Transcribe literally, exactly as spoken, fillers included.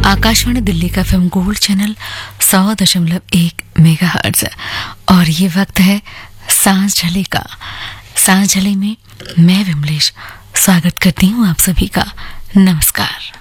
आकाशवाणी दिल्ली का FM gold channel सौ दशमलव एक मेगा हर्ट्ज और ये वक्त है सांझ ढले का। सांझ ढले में मैं विमलेश स्वागत करती हूँ आप सभी का। नमस्कार।